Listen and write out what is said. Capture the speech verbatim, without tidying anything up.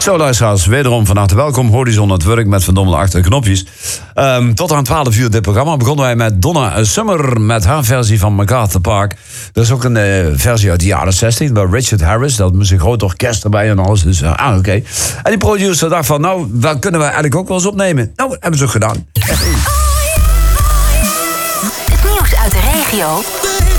Zo luisteraars, wederom van harte welkom. Horizon at Work met Van Dommel achter de knopjes. Um, tot aan twaalf uur dit programma begonnen wij met Donna Summer met haar versie van MacArthur Park. Er is ook een uh, versie uit de jaren zestig bij Richard Harris. Dat met een groot orkest erbij en alles. Dus, uh, ah, oké. Okay. En die producer dacht van, nou, dat kunnen we eigenlijk ook wel eens opnemen. Nou, hebben ze ook gedaan. Het nieuws uit de regio